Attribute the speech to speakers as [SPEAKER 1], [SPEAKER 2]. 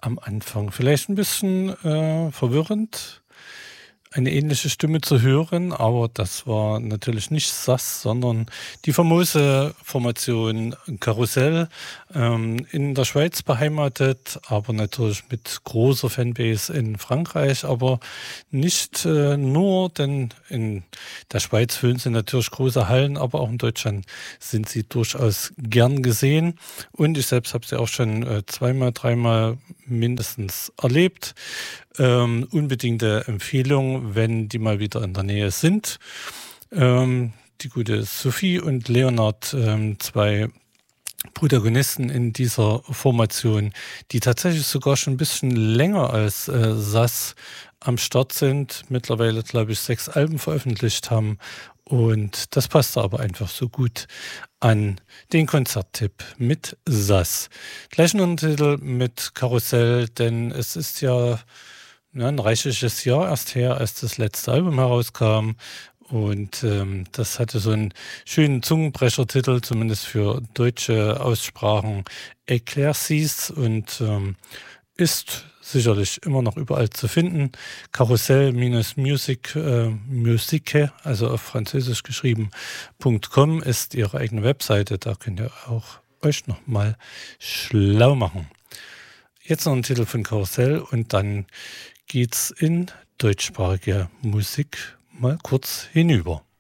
[SPEAKER 1] am Anfang. Vielleicht ein bisschen, verwirrend, eine ähnliche Stimme zu hören, aber das war natürlich nicht Sass, sondern die famose Formation Karussell, in der Schweiz beheimatet, aber natürlich mit großer Fanbase in Frankreich, aber nicht, nur, denn in der Schweiz füllen sie natürlich große Hallen, aber auch in Deutschland sind sie durchaus gern gesehen und ich selbst habe sie auch schon, zweimal, dreimal mindestens erlebt. Unbedingte Empfehlung, wenn die mal wieder in der Nähe sind. Die gute Sophie und Leonard, zwei Protagonisten in dieser Formation, die tatsächlich sogar schon ein bisschen länger als Sass am Start sind, mittlerweile, glaube ich, 6 Alben veröffentlicht haben. Und das passt aber einfach so gut an den Konzerttipp mit Sass. Gleichen Untertitel mit Karussell, denn es ist ja, ein reichliches Jahr erst her, als das letzte Album herauskam. Und das hatte so einen schönen Zungenbrechertitel, zumindest für deutsche Aussprachen, Eclaircies, und ist sicherlich immer noch überall zu finden. Karussell-Music, Musique, also auf Französisch geschrieben.com ist ihre eigene Webseite. Da könnt ihr auch euch nochmal schlau machen. Jetzt noch ein Titel von Karussell und dann geht's in deutschsprachige Musik mal kurz hinüber.